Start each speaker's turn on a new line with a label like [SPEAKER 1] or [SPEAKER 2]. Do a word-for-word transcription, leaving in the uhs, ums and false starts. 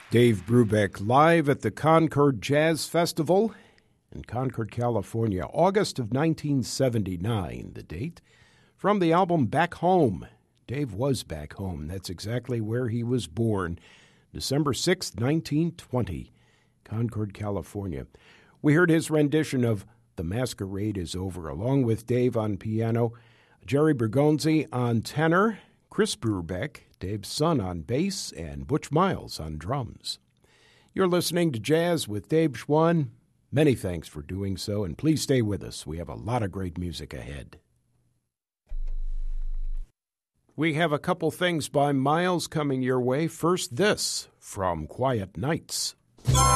[SPEAKER 1] Dave Brubeck live at the Concord Jazz Festival in Concord, California, August of nineteen seventy-nine, the date. From the album Back Home. Dave was back home. That's exactly where he was born. December sixth, nineteen twenty, Concord, California. We heard his rendition of The Masquerade is Over, along with Dave on piano, Jerry Bergonzi on tenor, Chris Brubeck, Dave's son, on bass, and Butch Miles on drums. You're listening to Jazz with Dave Schwann. Many thanks for doing so, and please stay with us. We have a lot of great music ahead. We have a couple things by Miles coming your way. First, this from Quiet Nights.